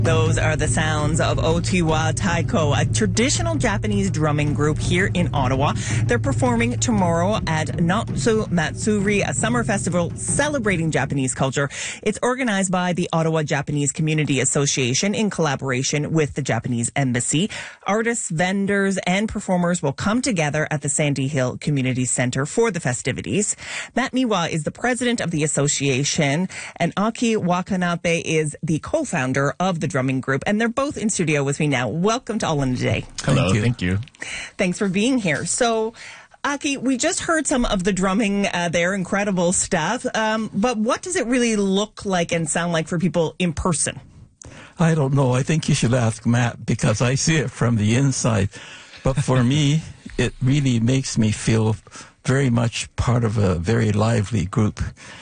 Those are the sounds of Otiwa Taiko, a traditional Japanese drumming group here in Ottawa. They're performing tomorrow at Natsu Matsuri, a summer festival celebrating Japanese culture. It's organized by the Ottawa Japanese Community Association in collaboration with the Japanese Embassy. Artists, vendors, and performers will come together at the Sandy Hill Community Centre for the festivities. Matt Miwa is the president of the association, and Aki Watanabe is the co-founder of the drumming group, and they're both in studio with me now. Welcome to All in a Day. Hello, thank you. Thanks for being here. So, Aki, we just heard some of the drumming there, incredible stuff, but what does it really look like and sound like for people in person? I don't know. I think you should ask Matt because I see it from the inside. But for me, it really makes me feel very much part of a very lively group.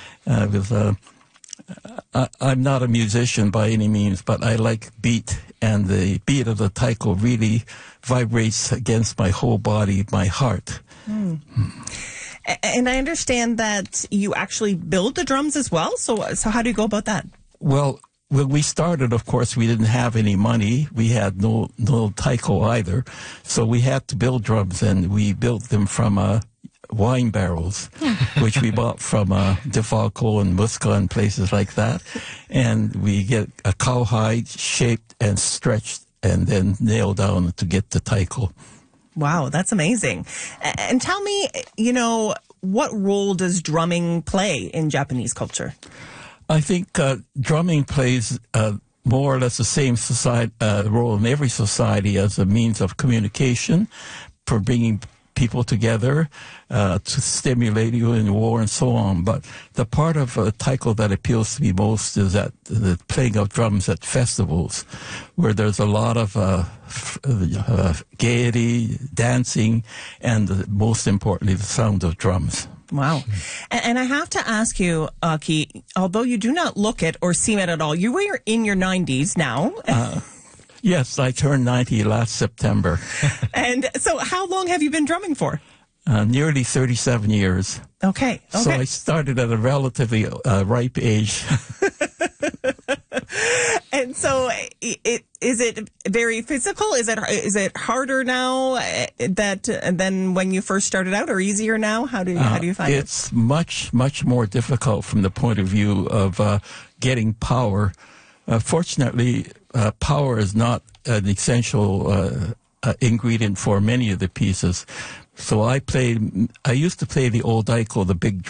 I'm not a musician by any means, but I like beat, and the beat of the taiko really vibrates against my whole body, my heart. And I understand that you actually build the drums as well. So how do you go about that? Well, when we started, of course, we didn't have any money. We had no taiko either. So we had to build drums, and we built them from wine barrels, which we bought from DeFalco and Muska and places like that. And we get a cowhide shaped and stretched and then nailed down to get the taiko. Wow, that's amazing. And tell me, what role does drumming play in Japanese culture? I think drumming plays more or less the same role in every society as a means of communication, for bringing people together, to stimulate you in war and so on. But the part of taiko that appeals to me most is that the playing of drums at festivals, where there's a lot of gaiety, dancing, and most importantly, the sound of drums. Wow. And I have to ask you, Aki, although you do not look it or seem it at all, you are in your 90s now. Yes, I turned 90 last September. And so how long have you been drumming for? Nearly 37 years. Okay. So I started at a relatively ripe age. And so is it very physical? Is it harder now than when you first started out, or easier now? How do you find it? It's much more difficult from the point of view of getting power. Fortunately, power is not an essential ingredient for many of the pieces. So I used to play the old daiko, the big drum.